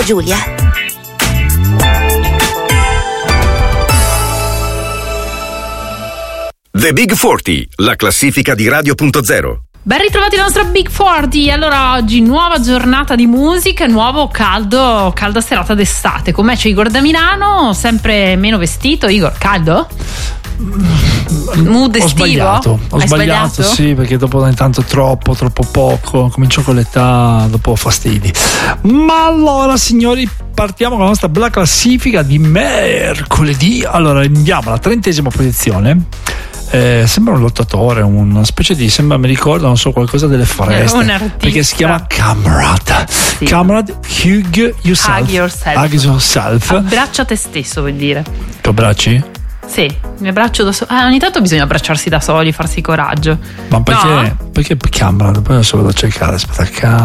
Giulia. The Big 40, la classifica di Radio.0. Ben ritrovati il nostro Big 40. Allora, oggi nuova giornata di musica, nuovo calda serata d'estate. Con me c'è Igor da Milano, sempre meno vestito. Igor, caldo? Mood estivo? Ho sbagliato, sì, perché dopo intanto troppo poco, comincio con l'età, dopo fastidi. Ma allora, signori, partiamo con la nostra bella classifica di mercoledì. Allora, andiamo alla 30ª posizione. Sembra un lottatore, una specie di, mi ricorda, non so, qualcosa delle foreste, perché si chiama Camrad. Sì. Camrad, hug yourself. Abbraccia te stesso, vuol dire. Tu abbracci? Sì, mi abbraccio da solo. Ogni tanto bisogna abbracciarsi da soli, farsi coraggio. Ma perché? No? Perché Camrad? Poi adesso vado a cercare. Aspetta,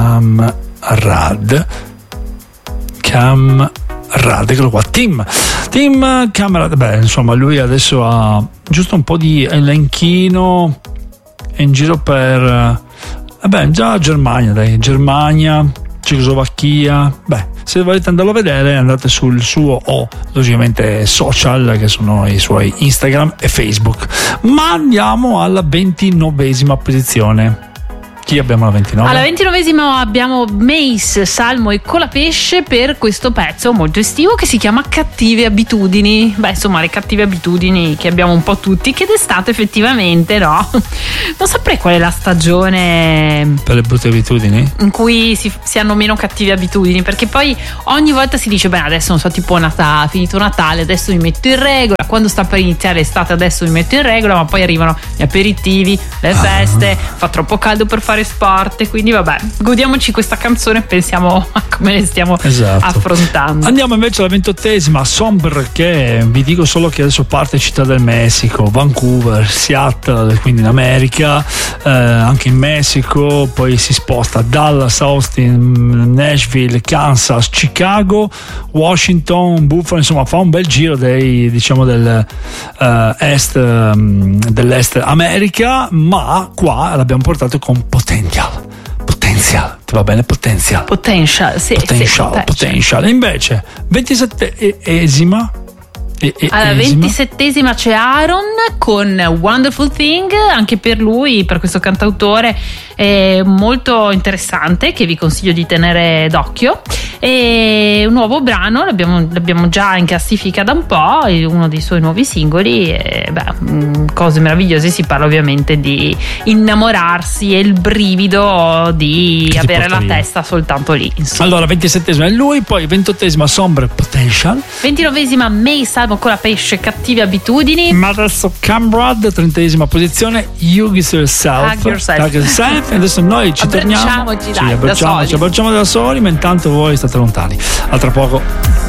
Camrad, eccolo qua. Tim Camrad. Beh, insomma, lui adesso ha giusto un po' di elenchino in giro per già Germania, Cecoslovacchia. Beh, se volete andarlo a vedere, andate sul suo logicamente social, che sono i suoi Instagram e Facebook. Ma andiamo alla 29ª posizione. Chi abbiamo alla 29? Alla 29ª abbiamo Mace, Salmo e Colapesce per questo pezzo molto estivo che si chiama Cattive Abitudini. Beh, insomma, le cattive abitudini che abbiamo un po' tutti, che d'estate effettivamente, no? Non saprei qual è la stagione per le brutte abitudini in cui si hanno meno cattive abitudini, perché poi ogni volta si dice, beh, adesso non so, tipo finito Natale, adesso mi metto in regola, quando sta per iniziare l'estate adesso mi metto in regola, ma poi arrivano gli aperitivi, le feste, fa troppo caldo per fare sport, e quindi vabbè, godiamoci questa canzone e pensiamo a come le stiamo affrontando. Andiamo invece alla 28ª, Sombre, che vi dico solo che adesso parte Città del Messico, Vancouver, Seattle, quindi in America, anche in Messico, poi si sposta Dallas, Austin, Nashville, Kansas, Chicago, Washington, Buffalo, insomma fa un bel giro dell'est America, ma qua l'abbiamo portato con Potential. Ti va bene? Potential, sì. Potential. Invece 27ª. Alla 27ª c'è Aaron con Wonderful Thing, anche per lui, per questo cantautore molto interessante, che vi consiglio di tenere d'occhio. E un nuovo brano, l'abbiamo già in classifica da un po', uno dei suoi nuovi singoli. Cose meravigliose, si parla ovviamente di innamorarsi e il brivido di avere la testa soltanto lì, insomma. Allora 27ª è lui, poi 28ª Sombre, Potential, 29ª May, Salmo Colapesce, Cattive Abitudini. Ma adesso Camrad, 30ª posizione, Hug Yourself. E adesso noi ci torniamo, ci abbracciamo da soli, ma intanto voi state lontani. A tra poco.